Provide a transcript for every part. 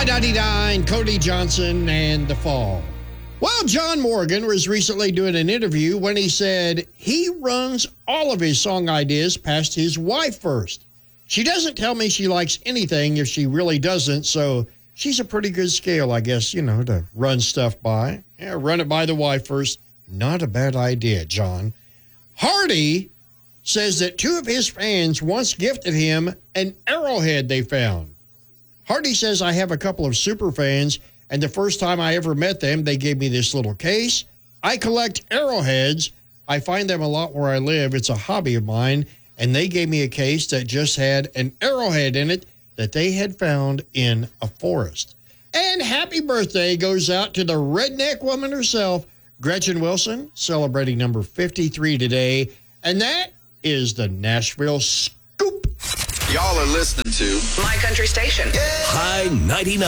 I-99, Cody Johnson, and The Fall. Well, John Morgan was recently doing an interview when he said he runs all of his song ideas past his wife first. She doesn't tell me she likes anything if she really doesn't, so she's a pretty good scale, I guess, to run stuff by. Yeah, run it by the wife first. Not a bad idea, John. Hardy says that two of his fans once gifted him an arrowhead they found. Hardy says, I have a couple of super fans, and the first time I ever met them, they gave me this little case. I collect arrowheads. I find them a lot where I live. It's a hobby of mine, and they gave me a case that just had an arrowhead in it that they had found in a forest. And happy birthday goes out to the redneck woman herself, Gretchen Wilson, celebrating number 53 today, and that is the Nashville Scoop. Y'all are listening to My Country Station. High 99.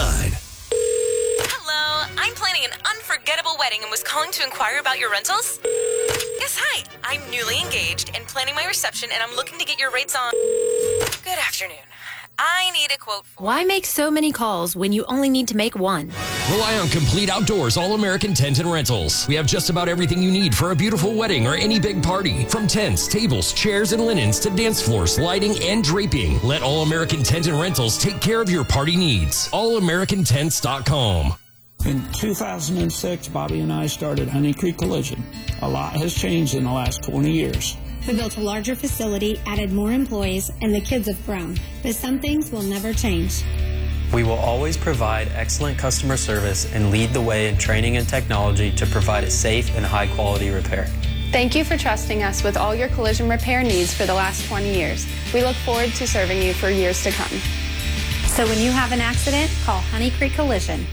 Hello, I'm planning an unforgettable wedding and was calling to inquire about your rentals. Yes, hi. I'm newly engaged and planning my reception, and I'm looking to get your rates on. Good afternoon. I need a quote for... Why make so many calls when you only need to make one? Rely on Complete Outdoors All-American Tent and Rentals. We have just about everything you need for a beautiful wedding or any big party. From tents, tables, chairs, and linens to dance floors, lighting, and draping. Let All-American Tent and Rentals take care of your party needs. AllAmericanTents.com. In 2006, Bobby and I started Honey Creek Collision. A lot has changed in the last 20 years. We built a larger facility, added more employees, and the kids have grown. But some things will never change. We will always provide excellent customer service and lead the way in training and technology to provide a safe and high-quality repair. Thank you for trusting us with all your collision repair needs for the last 20 years. We look forward to serving you for years to come. So when you have an accident, call Honey Creek Collision.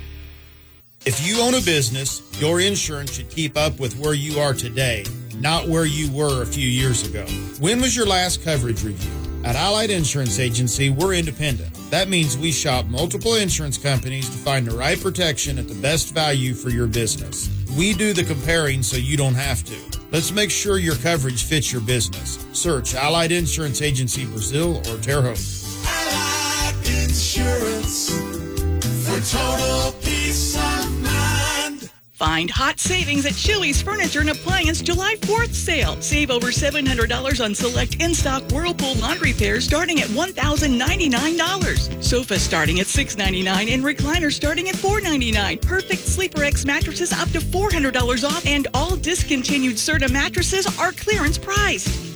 If you own a business, your insurance should keep up with where you are today, not where you were a few years ago. When was your last coverage review? At Allied Insurance Agency, we're independent. That means we shop multiple insurance companies to find the right protection at the best value for your business. We do the comparing so you don't have to. Let's make sure your coverage fits your business. Search Allied Insurance Agency Brazil or Terre Haute. Allied Insurance for total peace of mind. Find hot savings at Chili's Furniture and Appliance July 4th sale. Save over $700 on select in-stock Whirlpool laundry pairs starting at $1,099. Sofas starting at $699 and recliners starting at $499. Perfect Sleeper X mattresses up to $400 off, and all discontinued Serta mattresses are clearance priced.